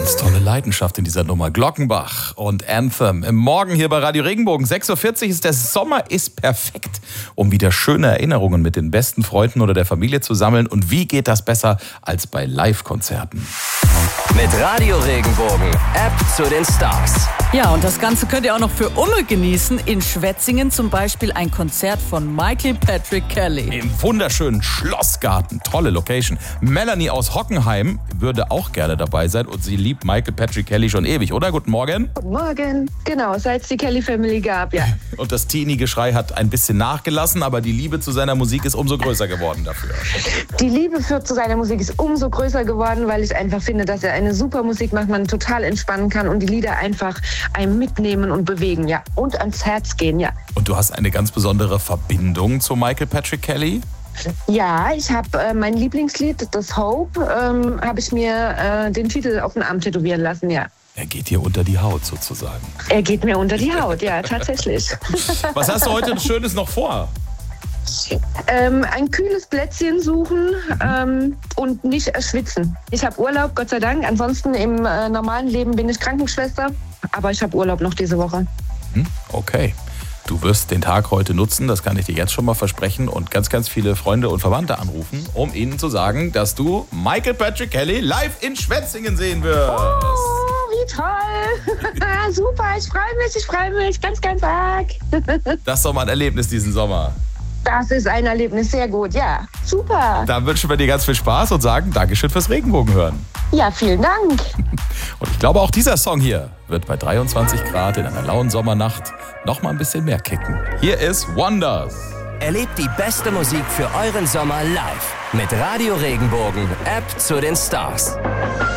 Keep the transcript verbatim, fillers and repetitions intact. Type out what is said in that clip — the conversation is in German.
Ganz tolle Leidenschaft in dieser Nummer. Glockenbach und Anthem. Im Morgen hier bei Radio Regenbogen. sechs Uhr vierzig ist der Sommer ist perfekt, um wieder schöne Erinnerungen mit den besten Freunden oder der Familie zu sammeln. Und wie geht das besser als bei Live-Konzerten? Mit Radio Regenbogen, App zu den Stars. Ja, und das Ganze könnt ihr auch noch für Umme genießen. In Schwetzingen zum Beispiel ein Konzert von Michael Patrick Kelly. Im wunderschönen Schlossgarten. Tolle Location. Melanie aus Hockenheim würde auch gerne dabei sein und sie liebt Michael Patrick Kelly schon ewig, oder? Guten Morgen. Guten Morgen. Genau, seit es die Kelly Family gab, ja. Und das Teenie-Geschrei hat ein bisschen nachgelassen, aber die Liebe zu seiner Musik ist umso größer geworden dafür. Die Liebe für zu seiner Musik ist umso größer geworden, weil ich einfach finde, dass er eine super Musik macht, man total entspannen kann und die Lieder einfach einem mitnehmen und bewegen, ja. Und ans Herz gehen, ja. Und du hast eine ganz besondere Verbindung zu Michael Patrick Kelly? Ja, ich habe äh, mein Lieblingslied, das Hope, ähm, habe ich mir äh, den Titel auf den Arm tätowieren lassen, ja. Er geht dir unter die Haut sozusagen. Er geht mir unter die Haut, ja, tatsächlich. Was hast du heute Schönes noch vor? Ähm, ein kühles Plätzchen suchen ähm, und nicht erschwitzen. Ich habe Urlaub, Gott sei Dank. Ansonsten im äh, normalen Leben bin ich Krankenschwester, aber ich habe Urlaub noch diese Woche. Okay. Du wirst den Tag heute nutzen, das kann ich dir jetzt schon mal versprechen, und ganz, ganz viele Freunde und Verwandte anrufen, um ihnen zu sagen, dass du Michael Patrick Kelly live in Schwetzingen sehen wirst. Oh, wie toll! Super, ich freue mich, ich freue mich ganz, ganz arg. Das ist doch mal ein Erlebnis diesen Sommer. Das ist ein Erlebnis, sehr gut, ja. Super. Dann wünschen wir dir ganz viel Spaß und sagen Dankeschön fürs Regenbogen hören. Ja, vielen Dank. Und ich glaube, auch dieser Song hier wird bei dreiundzwanzig Grad in einer lauen Sommernacht noch mal ein bisschen mehr kicken. Hier ist Wonders. Erlebt die beste Musik für euren Sommer live mit Radio Regenbogen, App zu den Stars.